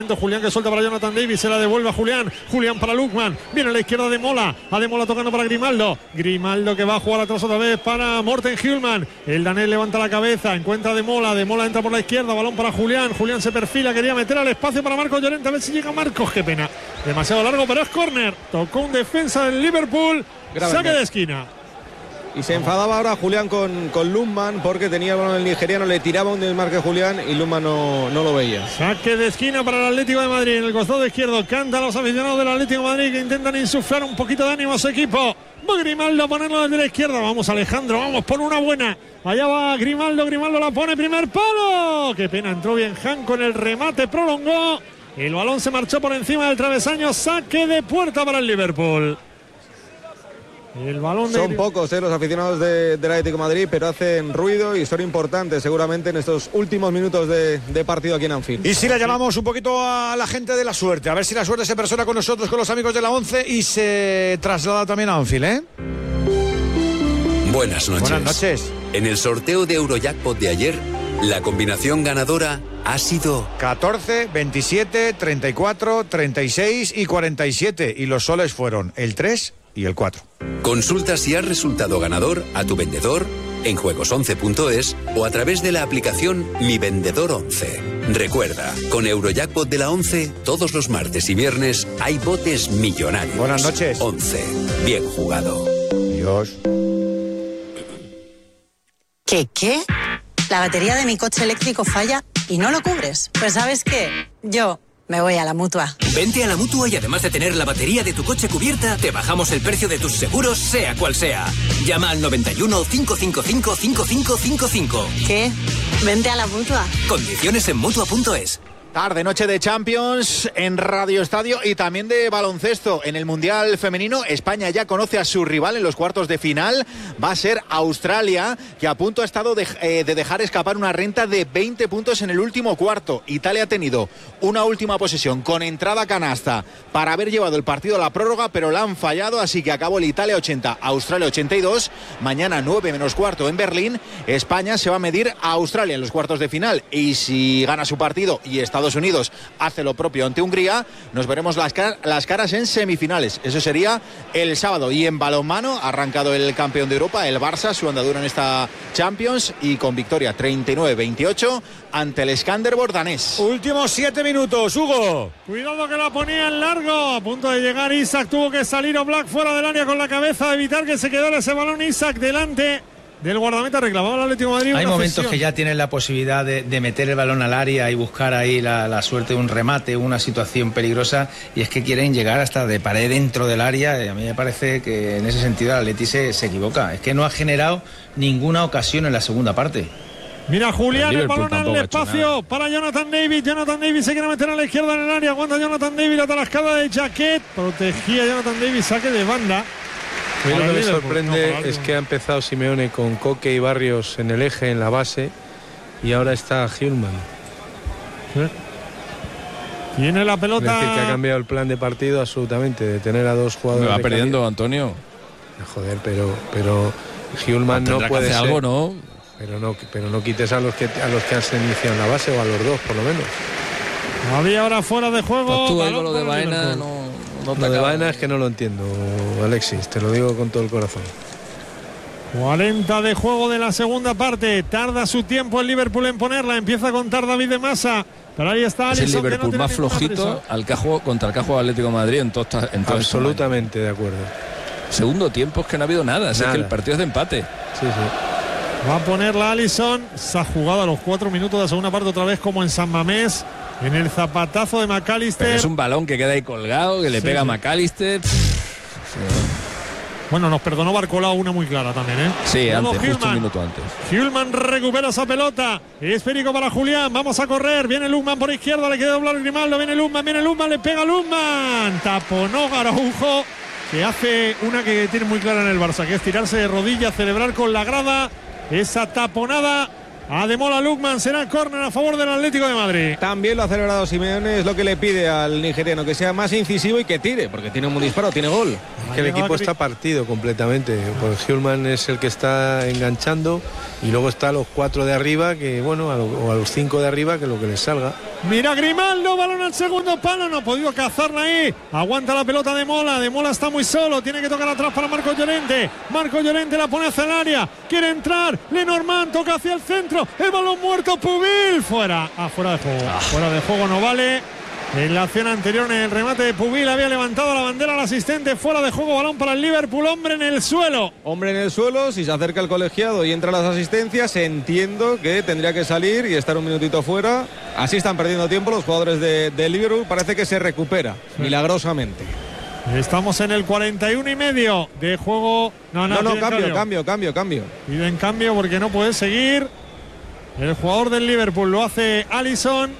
Julián, que suelta para Jonathan Davis, se la devuelve a Julián. Julián para Lukman, viene a la izquierda de Mola. A de Mola tocando para Grimaldo. Grimaldo que va a jugar atrás otra vez para Morten Hjulmand. El danés levanta la cabeza, encuentra a de Mola. De Mola entra por la izquierda, balón para Julián. Julián se perfila, quería meter al espacio para Marcos Llorente. A ver si llega Marcos, qué pena. Demasiado largo, pero es córner. Tocó un defensa del Liverpool. Saque de esquina. Y se enfadaba ahora Julián con Lukman porque tenía el balón el nigeriano, le tiraba un desmarque Julián y Lukman no lo veía. Saque de esquina para el Atlético de Madrid. En el costado izquierdo cantan los aficionados del Atlético de Madrid que intentan insuflar un poquito de ánimo a su equipo. Va Grimaldo a ponerlo desde la izquierda. Vamos, Alejandro, vamos por una buena. Allá va Grimaldo, Grimaldo la pone, primer palo. Qué pena, entró bien Han con el remate, prolongó. El balón se marchó por encima del travesaño. Saque de puerta para el Liverpool. El balón son pocos los aficionados del Atlético de Madrid, pero hacen ruido y son importantes seguramente en estos últimos minutos de partido aquí en Anfield. Y si la llamamos un poquito a la gente de la suerte, a ver si la suerte se persona con nosotros, con los amigos de la 11 y se traslada también a Anfield, ¿eh? Buenas noches. Buenas noches. En el sorteo de Eurojackpot de ayer, la combinación ganadora ha sido 14, 27, 34, 36 y 47. Y los soles fueron el 3 y el 4. Consulta si has resultado ganador a tu vendedor en juegos11.es o a través de la aplicación Mi Vendedor 11. Recuerda, con Eurojackpot de la 11, todos los martes y viernes hay botes millonarios. Buenas noches. 11. Bien jugado. Dios. ¿Qué? La batería de mi coche eléctrico falla y no lo cubres. Pues ¿sabes qué? Yo me voy a la Mutua. Vente a la Mutua y además de tener la batería de tu coche cubierta, te bajamos el precio de tus seguros, sea cual sea. Llama al 91 555 5555. ¿Qué? Vente a la Mutua. Condiciones en Mutua.es. Tarde, noche de Champions en Radio Estadio y también de baloncesto. En el Mundial Femenino, España ya conoce a su rival en los cuartos de final. Va a ser Australia, que a punto ha estado de dejar escapar una renta de 20 puntos en el último cuarto. Italia ha tenido una última posesión con entrada canasta para haber llevado el partido a la prórroga, pero la han fallado, así que acabó el Italia 80, Australia 82. Mañana 9 menos cuarto en Berlín. España se va a medir a Australia en los cuartos de final y si gana su partido y Estados Unidos hace lo propio ante Hungría, nos veremos las caras en semifinales. Eso sería el sábado. Y en balonmano ha arrancado el campeón de Europa, el Barça, su andadura en esta Champions y con victoria 39-28 ante el Skanderborg danés. Últimos 7 minutos, Hugo. Cuidado que la ponía en largo. A punto de llegar Isaac, tuvo que salir Oblak fuera del área con la cabeza, evitar que se quedara ese balón. Isaac delante del guardameta, reclamaba el Atlético de Madrid. Hay momentos que ya tienes la posibilidad de meter el balón al área y buscar ahí la suerte de un remate, una situación peligrosa, y es que quieren llegar hasta de pared dentro del área. Y a mí me parece que en ese sentido el Atleti se equivoca. Es que no ha generado ninguna ocasión en la segunda parte. Mira Julián, el balón al espacio para Jonathan Davis. Jonathan Davis se quiere meter a la izquierda en el área. Aguanta Jonathan Davis, la tarascada de Jaquet. Protegía Jonathan Davis, saque de banda. A mí lo que me sorprende es que ha empezado Simeone con Coque y Barrios en el eje, en la base, y ahora está Hjulmand. Tiene la pelota. Es decir, que ha cambiado el plan de partido absolutamente, de tener a dos jugadores. Me va perdiendo, Antonio. Joder, pero Hjulmand no puede ser. Algo, ¿no? Pero no quites a los que han se iniciado en la base, o a los dos, por lo menos. Había ahora fuera de juego. Pues tú ahí con lo de Baena Lo de Baena es que no lo entiendo, Alexis, te lo digo con todo el corazón. 40 de juego de la segunda parte. Tarda su tiempo el Liverpool en ponerla. Empieza a contar David de Masa. Pero ahí está Alisson. Es el Liverpool más flojito contra el que ha jugado Atlético de Madrid en todo absolutamente de acuerdo. Segundo tiempo es que no ha habido nada. Es que el partido es de empate. Sí. Va a ponerla Alisson. Se ha jugado a los 4 minutos de la segunda parte otra vez como en San Mamés. En el zapatazo de McAllister. Pero es un balón que queda ahí colgado, que le pega a McAllister. Bueno, nos perdonó Barcola una muy clara también, ¿eh? Sí, justo un minuto antes. Hjulmand recupera esa pelota. Esférico para Julián. Vamos a correr. Viene Lukman por izquierda. Le queda doblar Grimaldo. Viene Lukman. Le pega Lukman. Taponó Araujo, que hace una que tiene muy clara en el Barça, que es tirarse de rodillas, celebrar con la grada esa taponada. A de Mola Lukman, será córner a favor del Atlético de Madrid. También lo ha celebrado Simeone, es lo que le pide al nigeriano, que sea más incisivo y que tire, porque tiene un buen disparo, tiene gol. Es que el equipo está partido completamente, pues Hjulmand es el que está enganchando y luego está a los 4 de arriba, que bueno, o a los 5 de arriba, que lo que les salga. Mira Grimaldo, balón al segundo palo, no ha podido cazarla ahí. Aguanta la pelota de Mola está muy solo, tiene que tocar atrás para Marco Llorente. Marco Llorente la pone hacia el área, quiere entrar, Lenormand toca hacia el centro, el balón muerto, Pubil, fuera de juego. Fuera de juego no vale. En la acción anterior, en el remate de Pubil, había levantado la bandera al asistente. Fuera de juego, balón para el Liverpool. Hombre en el suelo. Hombre en el suelo, si se acerca el colegiado y entra las asistencias, entiendo que tendría que salir y estar un minutito fuera. Así están perdiendo tiempo los jugadores de Liverpool. Parece que se recupera milagrosamente. Estamos en el 41,5 de juego. No, cambio. Piden cambio porque no puede seguir. El jugador del Liverpool lo hace Alisson.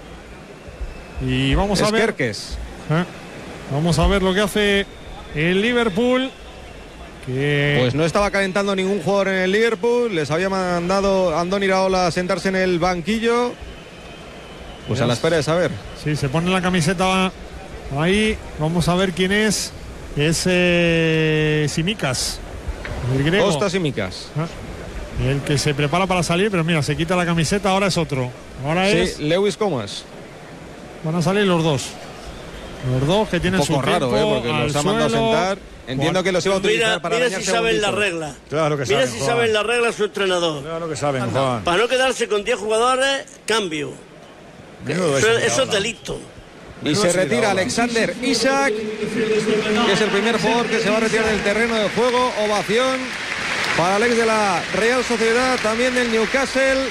Y vamos a ver. Kerkes. Vamos a ver lo que hace el Liverpool. Pues no estaba calentando ningún jugador en el Liverpool. Les había mandado a Andoni Iraola a sentarse en el banquillo. Pues a la espera de saber. Sí, se pone la camiseta ahí. Vamos a ver quién es. Es Tsimikas, el griego. Kostas Tsimikas. El que se prepara para salir, pero mira, se quita la camiseta. Ahora es otro. Ahora es Lewis Comas. Van a salir los dos. Los dos que tienen su tiempo. Un poco raro, porque los ha mandado a sentar. Entiendo que los iba a utilizar para mira si saben la regla. Claro que saben. Mira si saben la regla su entrenador. Claro que saben, Juan. Para no quedarse con 10 jugadores, cambio. Eso es delito. Y se retira Alexander Isak, que es el primer jugador que se va a retirar del terreno de juego. Ovación para Alex de la Real Sociedad, también del Newcastle.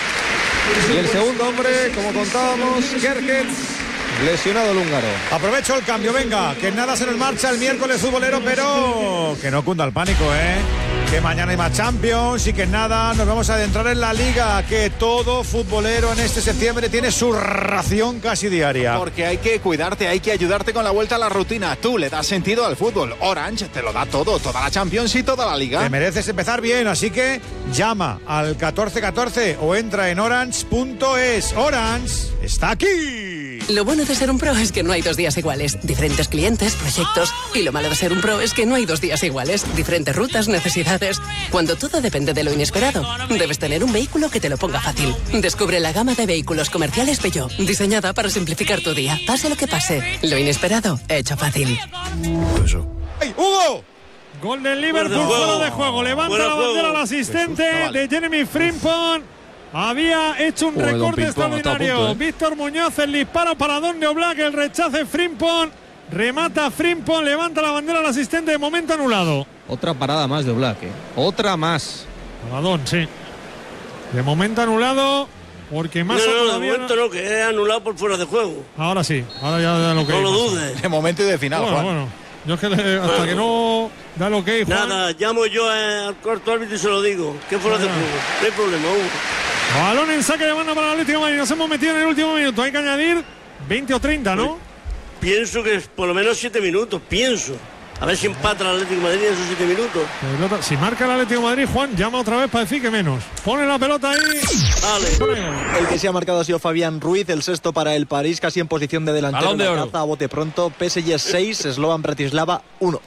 Y el segundo hombre, como contábamos, Kerkez, lesionado el húngaro. Aprovecho el cambio, venga, que nada se nos marcha el miércoles futbolero, pero que no cunda el pánico, que mañana hay más Champions y que nada, nos vamos a adentrar en la Liga, que todo futbolero en este septiembre tiene su ración casi diaria. Porque hay que cuidarte, hay que ayudarte con la vuelta a la rutina. Tú le das sentido al fútbol. Orange te lo da todo, toda la Champions y toda la Liga. Te mereces empezar bien, así que llama al 1414 o entra en orange.es. Orange está aquí. Lo bueno de ser un pro es que no hay 2 días iguales. Diferentes clientes, proyectos. Y lo malo de ser un pro es que no hay 2 días iguales. Diferentes rutas, necesidades. Cuando todo depende de lo inesperado, debes tener un vehículo que te lo ponga fácil. Descubre la gama de vehículos comerciales Peugeot, diseñada para simplificar tu día. Pase lo que pase, lo inesperado, hecho fácil. ¡Ay, Hugo! Gol del Liverpool, fuera de juego. Levanta la bandera al asistente de Jeremy Frimpong. Había hecho un recorte extraordinario. Víctor Muñoz, el disparo para Donde Oblak, el rechace Frimpong. Remata Frimpong, levanta la bandera al asistente, de momento anulado. Otra parada más de Oblak, Otra más. Paradón, sí. De momento anulado, porque más de momento no, que es anulado por fuera de juego. Ahora sí, ahora ya da lo que no lo dudes. De momento y de final, Juan. Bueno. Yo es que hasta que no da lo que Juan. Nada, llamo yo al cuarto árbitro y se lo digo. Que fuera de juego. No hay problema, Hugo. Balón en saque de banda para el Atlético de Madrid. Nos hemos metido en el último minuto. Hay que añadir 20 o 30, ¿no? Pienso que es por lo menos 7 minutos. Pienso. A ver si empata el Atlético de Madrid en esos 7 minutos. Pelota. Si marca el Atlético de Madrid, Juan, llama otra vez para decir que menos. Pone la pelota ahí. Dale. El que se ha marcado ha sido Fabián Ruiz, el sexto para el París, casi en posición de delantero. Balón de oro. A bote pronto. PSG 6, Slovan Bratislava 1.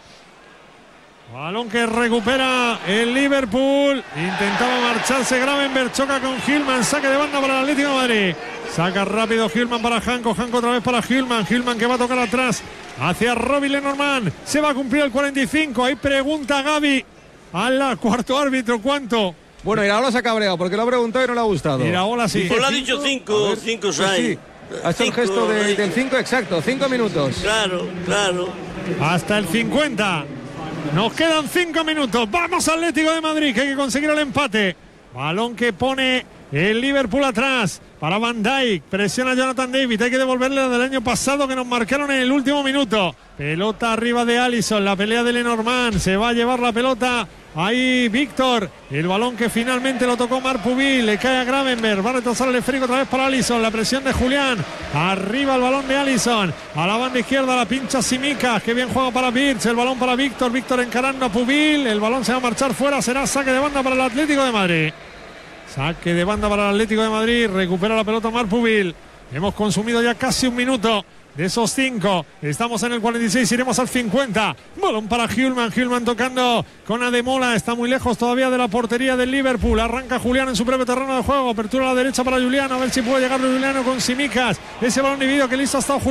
Balón que recupera el Liverpool. Intentaba marcharse Gravenberch, choca con Hillman. Saque de banda para el Atlético de Madrid. Saca rápido Hillman para Janko. Janko otra vez para Hillman. Hillman que va a tocar atrás hacia Robbie Lenormand. Se va a cumplir el 45. Ahí pregunta Gaby al cuarto árbitro cuánto. Bueno, Iraola se ha cabreado porque lo ha preguntado y no le ha gustado. Iraola sí. Pues lo ha dicho 5, 5, 6. Sí. Ha hecho el gesto del 5 exacto, 5 minutos. Claro. Hasta el 50. Nos quedan 5 minutos. Vamos Atlético de Madrid, que hay que conseguir el empate. Balón que pone el Liverpool atrás para Van Dijk. Presiona Jonathan David. Hay que devolverle la del año pasado que nos marcaron en el último minuto. Pelota arriba de Alisson. La pelea de Lenormand. Se va a llevar la pelota ahí Víctor. El balón que finalmente lo tocó Marc Pubil. Le cae a Gravenberch. Va a retrasar el esférico otra vez para Alisson. La presión de Julián. Arriba el balón de Alisson. A la banda izquierda la pincha Tsimikas. Que bien juega para Birch. El balón para Víctor. Víctor encarando a Pubil. El balón se va a marchar fuera. Será saque de banda para el Atlético de Madrid. Saque de banda para el Atlético de Madrid. Recupera la pelota Marc Pubil. Hemos consumido ya casi un minuto de esos 5. Estamos en el 46, iremos al 50. Balón para Hjulmand tocando con Ademola. Está muy lejos todavía de la portería del Liverpool. Arranca Julián en su propio terreno de juego. Apertura a la derecha para Julián. A ver si puede llegar Juliano con Simicas. Ese balón dividido que listo ha estado Julián.